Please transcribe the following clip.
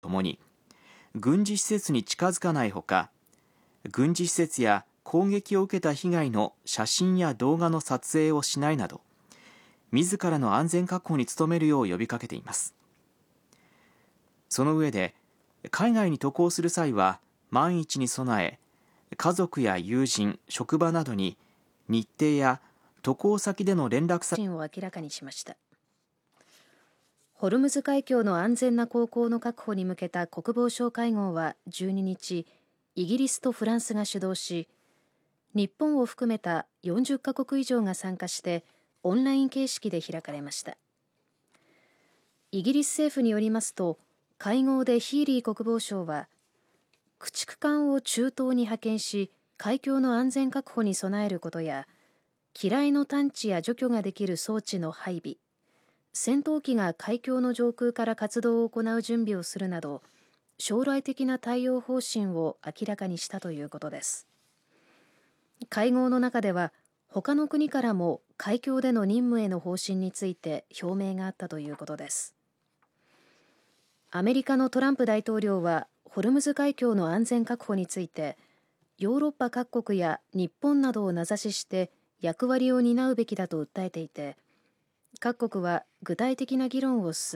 もに、軍事施設に近づかないほか、軍事施設や攻撃を受けた被害の写真や動画の撮影をしないなど、自らの安全確保に努めるよう呼びかけています。その上で、海外に渡航する際は万一に備え、家族や友人、職場などに日程や渡航先での連絡先を明らかにしました。ホルムズ海峡の安全な航行の確保に向けた国防相会合は12日、イギリスとフランスが主導し、日本を含めた40カ国以上が参加してオンライン形式で開かれました。イギリス政府によりますと、会合でヒーリー国防相は、駆逐艦を中東に派遣し、海峡の安全確保に備えることや、機雷の探知や除去ができる装置の配備、戦闘機が海峡の上空から活動を行う準備をするなど、将来的な対応方針を明らかにしたということです。会合の中では、他の国からも海峡での任務への方針について表明があったということです。アメリカのトランプ大統領は、ホルムズ海峡の安全確保について、ヨーロッパ各国や日本などを名指しして役割を担うべきだと訴えていて、各国は具体的な議論を進め